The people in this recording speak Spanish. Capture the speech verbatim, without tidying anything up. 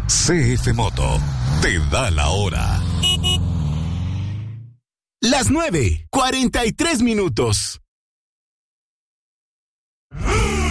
C F Moto te da la hora. Las nueve, cuarenta y tres minutos.